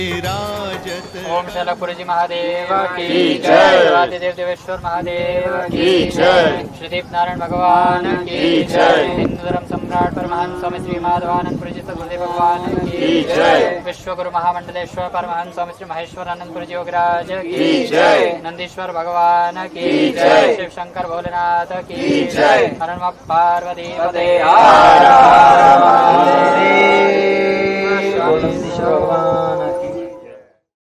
ओम शैलपुरी जी महादेव की जय। देव देवेश्वर महादेव की जय। श्रीदीप नारायण भगवान की जय। हिंदू धर्म सम्राट परमहंस स्वामी श्री माधवानंदपुरी जी सदगुरुदेव भगवान की जय। विश्वगुरु महामंडलेश्वर परमहंस स्वामी श्री महेश्वर आनंदपुरी जी योगराज की जय। नंदीश्वर भगवान की जय। शिव शंकर भोलेनाथ की जय। हर नमः पार्वती पते।